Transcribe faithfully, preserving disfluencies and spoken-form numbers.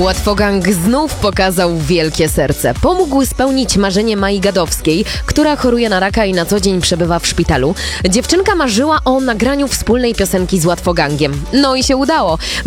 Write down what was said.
Łatwogang znów pokazał wielkie serce. Pomógł spełnić marzenie Mai Gadowskiej, która choruje na raka i na co dzień przebywa w szpitalu. Dziewczynka marzyła o nagraniu wspólnej piosenki z Łatwogangiem. No i się udało.